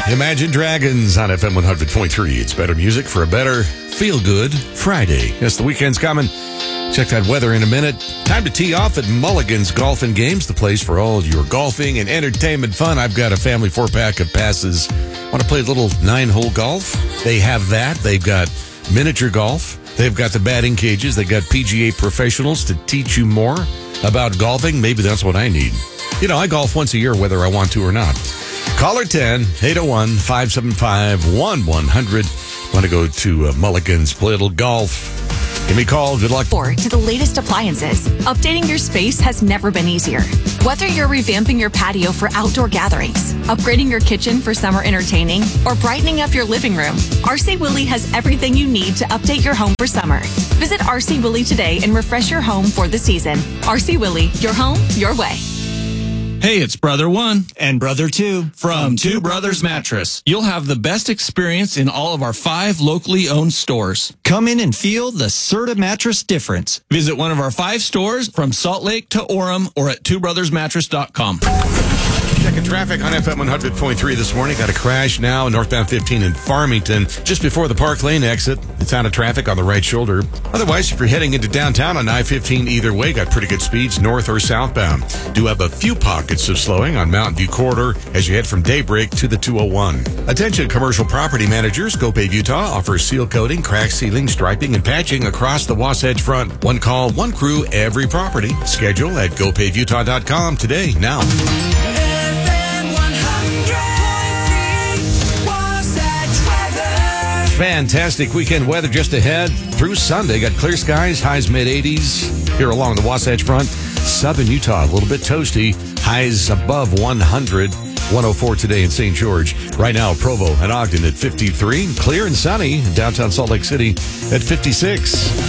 Imagine Dragons on FM 100.3. It's better music for a better feel-good Friday. Yes, the weekend's coming. Check that weather in a minute. Time to tee off at Mulligan's Golf and Games, the place for all your golfing and entertainment fun. I've got a family 4-pack of passes. Want to play a little 9-hole golf? They have that. They've got miniature golf. They've got the batting cages. They've got PGA professionals to teach you more about golfing. Maybe that's what I need. You know, I golf once a year, whether I want to or not. Caller 10-801-575-1100. Want to go to Mulligan's, play a little golf. Give me a call. Good luck. To the latest appliances. Updating your space has never been easier. Whether you're revamping your patio for outdoor gatherings, upgrading your kitchen for summer entertaining, or brightening up your living room, RC Willey has everything you need to update your home for summer. Visit RC Willey today and refresh your home for the season. RC Willey, your home, your way. Hey, it's Brother 1 and Brother 2 from Two Brothers Mattress. You'll have the best experience in all of our 5 locally owned stores. Come in and feel the Serta mattress difference. Visit one of our 5 stores from Salt Lake to Orem or at twobrothersmattress.com. Checking traffic on FM 100.3 this morning. Got a crash now, northbound 15 in Farmington, just before the Park Lane exit. It's out of traffic on the right shoulder. Otherwise, if you're heading into downtown on I-15 either way, got pretty good speeds north or southbound. Do have a few pockets of slowing on Mountain View Corridor as you head from Daybreak to the 201. Attention commercial property managers. GoPave Utah offers seal coating, crack sealing, striping, and patching across the Wasatch Front. One call, one crew, every property. Schedule at GoPaveUtah.com today. Now. Fantastic weekend weather just ahead through Sunday. Got clear skies, highs mid-80s here along the Wasatch Front. Southern Utah, a little bit toasty. Highs above 100. 104 today in St. George. Right now, Provo and Ogden at 53. Clear and sunny. Downtown Salt Lake City at 56.